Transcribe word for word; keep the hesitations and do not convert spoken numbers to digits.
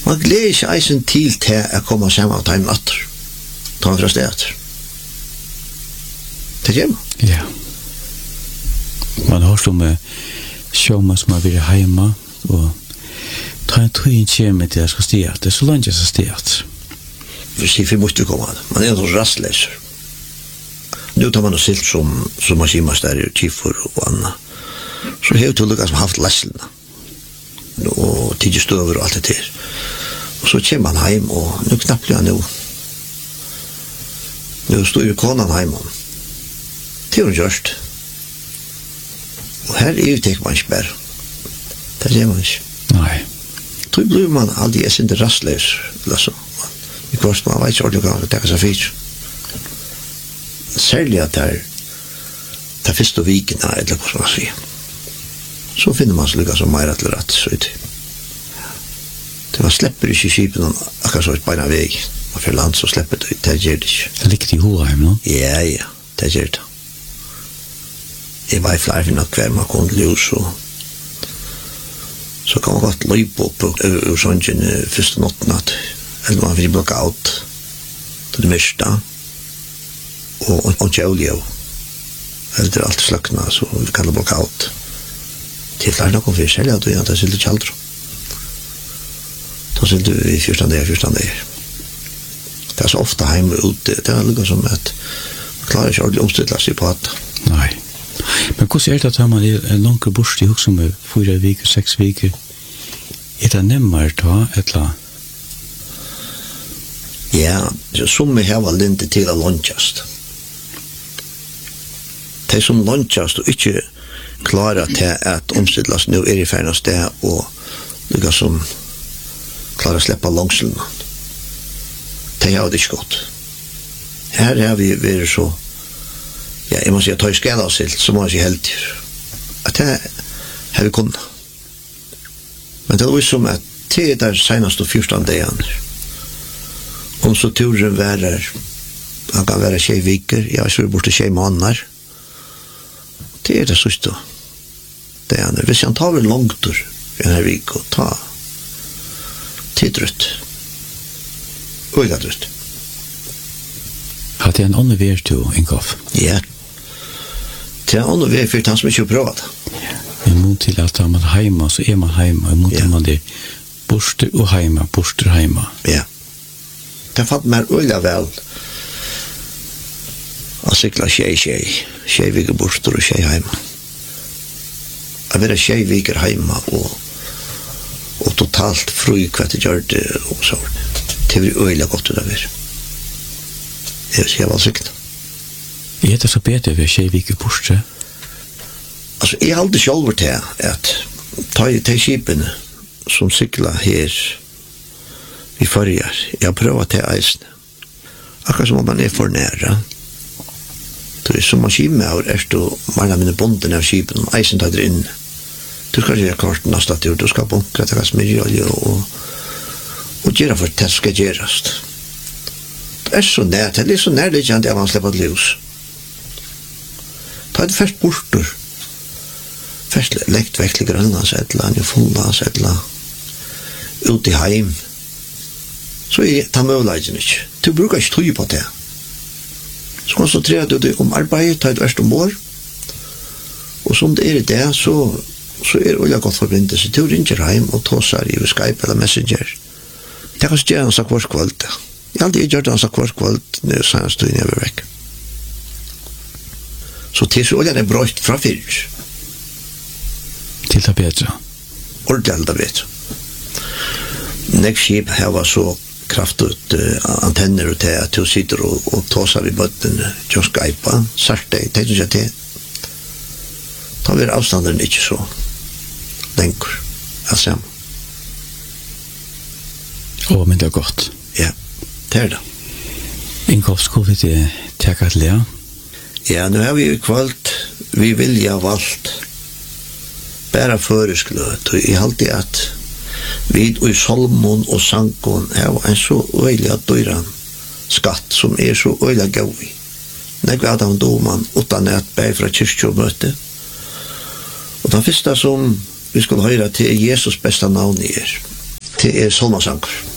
Man gleder ikke eisen til til å komme sammen av time natter. Ta fra stedet. Det gjør man. Ja. Man har som sjåma som har vært hjemme, og ta en tog inn kjemme til jeg skal stedet. Det er så langt jeg skal stedet. Hvis jeg får måtte komme, man er noen rastleser. Nu tar man og silt som, som maskinmaster i Kifur og annet. Så har jeg til lukket som haft leslene. Og tidlig støver og alt det til. Og så kommer han hjem, og nu knapper jeg nå. Nu står jo konan hjem. Det er hun gjørst. Og her er jo tek man ikke bare. Det gjør man ikke. Nei. Så blir man aldri er sin rastløs. I kvart man vet ikke ordentlig hva man tenker seg fyrt. Særlig at det er det første viken er eller hva man sier. Så finner man seg som mer til rett. Så det man slipper ikke skipen akkurat så et beina vei. Man får land så slipper det, det gjør det ikke. Det likte i Hoheim, no? Ja, ja, det gjør det. Jeg var i flere for nok hver man kom til ljus, og så kan man godt løpe opp og sånn første notten at eller man vil blokke out til det meste og ikke olje eller det er alt sløkna så vi kan blokke out til flere noen for selv at vi har silt i kjaldro da silt vi i fyrstand der, fyrstand der det er så ofte hjemme ute det er litt som at man klarer ikke ordentlig omstidlet seg på at Nei. Men hvordan er det at man er en langere bort i hukse med fyra viker, seks viker? Er det nemmere ta et eller annet? Ja, som vi har linte til å lunsjast. De som lunsjast og ikke klarer til at omstidlas nå er i ferdig sted og lukka som klarer å slippe langselen. De har det ikke godt. Her har vi vært så ja, jeg må si at ta i skala av silt, så må jeg si heldig. At det har vi kunnet. Men det er også som at det er der senest og fyrstand dagen. Om så turen værer, han kan være tjei viker, jeg har vært borte tjei måneder. Det er det sørste dagen. Hvis han tar vel langt i denne vik og ta tidrøtt. Øyladrøtt. Hadde jeg en annen vær til Inkoff? Ja. Det er annen vær for han som ikke har prøvd. I mån til at man er heima, så er man heima. I mån til man er borster og heima, borster heima. Ja. Det fant meg øyla vel å sykla tjei, tjei. Tjei viker borster og tjei heima. Å være tjei viker heima og, og totalt fri hva det gjør det og så. Det blir øyla godt det der. Jeg skal være sikt. Er det så bedre ved tjei viker borster? Altså, jeg har aldri selv til at ta i de skipene som sykla her i forrige. Jeg har prøvet til eisen. Akkurat som om man er for nære. Det er som man skimmer er det mange av mine bonden av skipene, eisen tar det inn. Du skal gjøre kort neste tur, du skal bunke til smyrjolje og, og gjøre for det skal gjøres. Det er så nært, det er litt så nærliggende at man slipper et ljus. Ta det først borter. Først lekt vekk til Grønlandsetla, i Funnlandsetla, ut i heim. Så er det møvleidjen ikke. Du bruker ikke tog på det. Så konsentrerer du deg om arbeid, ta et verst om år. Og som det er i det, så, så er det olja godt forbindelse. Du ringer heim og tåser i Skype eller Messenger. Det kan ikke gjøre han sagt hver kveld. Jeg har aldri gjort han sagt hver kveld når jeg senest du inn i vekk. Så til så olja er brøtt fra fyrir. Til det bedre. Ordentlig det bedre. Nek skip her var så kraftigt uh, antenner til at du sitter og, og tåser i bøtten til Skype, sart deg, det er ikke til. Da blir avstanden ikke så lenger. Altså. Å, men det er godt. Ja, det er det. Inkoff, skulle vi til takke til det? Ja, nå har vi kvalt, vi vilja valgt bare føreskløt, og jeg halte at vi i solmon og sankon har en så øyelig døyran skatt som er så øyelig gøy. Nek vi hadde en doman utan at bæg fra kyrkje og møte. Og den første som vi skulle høre til er Jesus besta navn i er. Det er sånne sanger.